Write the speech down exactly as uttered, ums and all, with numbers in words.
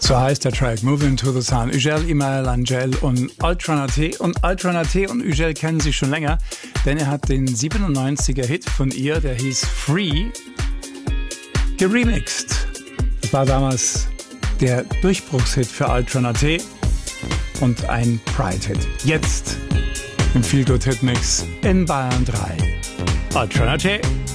So heißt der Track Moving to the Sun. Ugel, Imael, Angel und Ultranate. Und Ultranate und Ugel kennen sich schon länger, denn er hat den siebenundneunziger Hit von ihr, der hieß Free, geremixed. Das war damals der Durchbruchshit für Ultranate und ein Pride-Hit. Jetzt im Feel-Good-Hit-Mix in Bayern drei. Ultranate.